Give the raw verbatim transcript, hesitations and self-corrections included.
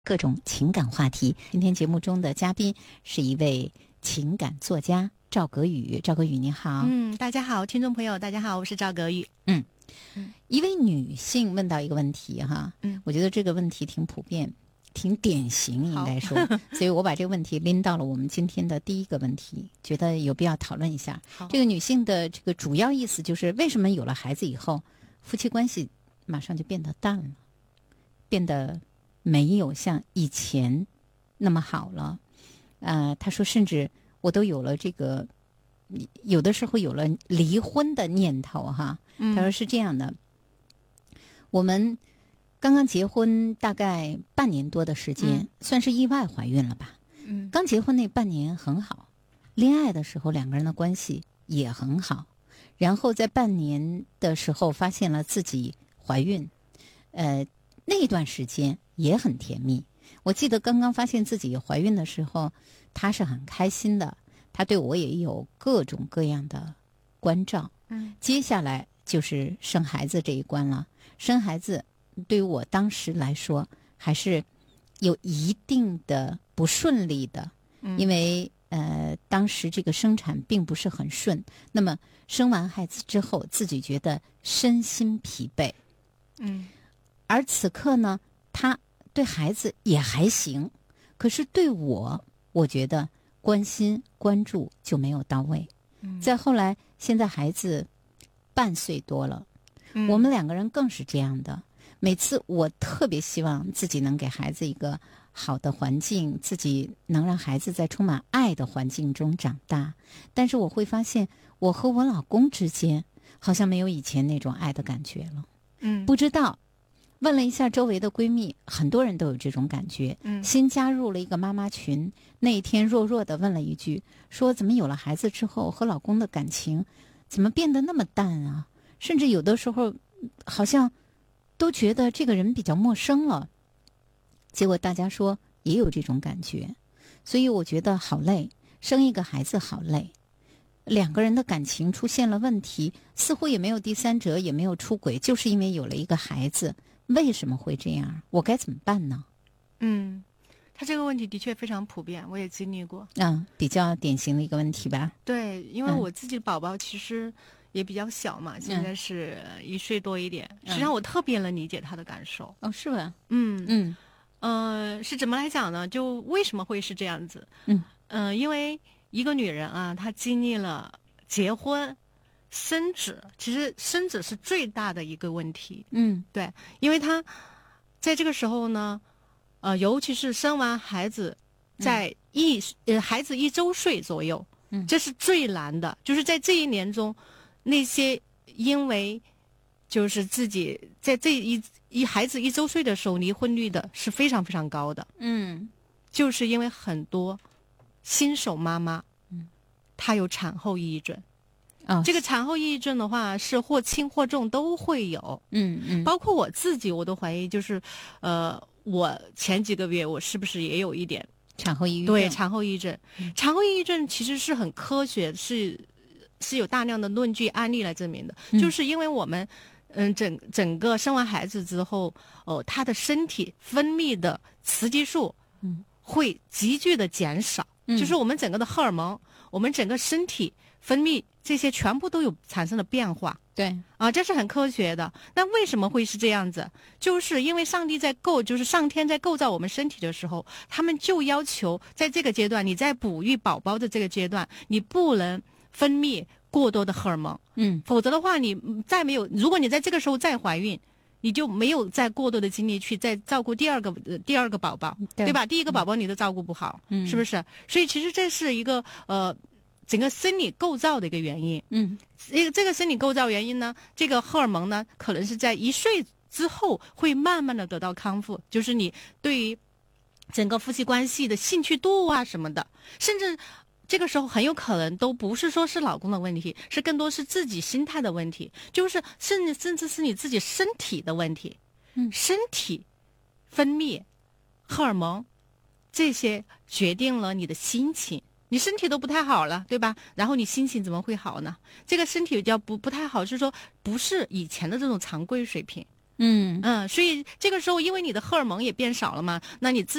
各种情感话题。今天节目中的嘉宾是一位情感作家赵格宇。赵格宇你好。 嗯，大家好，听众朋友大家好，我是赵格宇。 嗯，一位女性问到一个问题哈， 嗯， 我觉得这个问题挺普遍挺典型应该说所以我把这个问题拎到了我们今天的第一个问题，觉得有必要讨论一下。这个女性的这个主要意思就是为什么有了孩子以后夫妻关系马上就变得淡了，变得没有像以前那么好了。呃，她说甚至我都有了这个有的时候有了离婚的念头哈。她说是这样的，我们刚刚结婚大概半年多的时间，嗯、算是意外怀孕了吧。嗯，刚结婚那半年很好，恋爱的时候两个人的关系也很好，然后在半年的时候发现了自己怀孕，呃，那段时间也很甜蜜。我记得刚刚发现自己怀孕的时候，他是很开心的，他对我也有各种各样的关照。嗯，接下来就是生孩子这一关了。生孩子对于我当时来说还是有一定的不顺利的，嗯、因为呃当时这个生产并不是很顺。那么生完孩子之后，自己觉得身心疲惫。嗯，而此刻呢，他对孩子也还行，可是对我，我觉得关心关注就没有到位。嗯、再后来，现在孩子半岁多了，嗯、我们两个人更是这样的。每次我特别希望自己能给孩子一个好的环境，自己能让孩子在充满爱的环境中长大。但是我会发现，我和我老公之间好像没有以前那种爱的感觉了。嗯，不知道。问了一下周围的闺蜜，很多人都有这种感觉。嗯，新加入了一个妈妈群，那一天弱弱的问了一句，说怎么有了孩子之后和老公的感情怎么变得那么淡啊？甚至有的时候好像都觉得这个人比较陌生了。结果大家说也有这种感觉，所以我觉得好累，生一个孩子好累。两个人的感情出现了问题，似乎也没有第三者，也没有出轨，就是因为有了一个孩子。为什么会这样？我该怎么办呢？ 嗯，他这个问题的确非常普遍，我也经历过。 嗯，比较典型的一个问题吧。 对，因为我自己的宝宝其实也比较小嘛，嗯、现在是一岁多一点。嗯、实际上我特别能理解他的感受。 哦，是吧？ 嗯嗯， 呃，是怎么来讲呢？就为什么会是这样子？ 嗯嗯、呃，因为一个女人啊，她经历了结婚。生子，其实生子是最大的一个问题。嗯，对，因为他在这个时候呢，呃，尤其是生完孩子，在一、嗯、呃孩子一周岁左右，嗯，这是最难的。就是在这一年中，那些因为就是自己在这一一孩子一周岁的时候离婚率的是非常非常高的。嗯，就是因为很多新手妈妈，嗯，她有产后抑郁症。哦、这个产后抑郁症的话是或轻或重都会有，嗯嗯，包括我自己我都怀疑，就是呃我前几个月我是不是也有一点产后抑郁症？ 对，产后抑郁症，嗯、产后抑郁症其实是很科学，是是有大量的论据案例来证明的，嗯、就是因为我们嗯整整个生完孩子之后，哦、呃，他的身体分泌的雌激素嗯会急剧的减少，嗯、就是我们整个的荷尔蒙，我们整个身体分泌。这些全部都有产生了变化， 对啊，这是很科学的。那为什么会是这样子？就是因为上帝在构，就是上天在构造我们身体的时候，他们就要求在这个阶段，你在哺育宝宝的这个阶段，你不能分泌过多的荷尔蒙，嗯，否则的话，你再没有，如果你在这个时候再怀孕，你就没有再过多的精力去再照顾第二个、呃、第二个宝宝，对, 对吧？第一个宝宝你都照顾不好，嗯，是不是？所以其实这是一个呃。整个生理构造的一个原因，嗯，这个这个生理构造原因呢，这个荷尔蒙呢，可能是在一岁之后会慢慢的得到康复，就是你对于整个夫妻关系的兴趣度啊什么的，甚至这个时候很有可能都不是说是老公的问题，是更多是自己心态的问题，就是甚至甚至是你自己身体的问题，嗯，身体分泌荷尔蒙这些决定了你的心情。你身体都不太好了，对吧？然后你心情怎么会好呢？这个身体叫不不太好，是说不是以前的这种常规水平。 嗯嗯，所以这个时候因为你的荷尔蒙也变少了嘛，那你自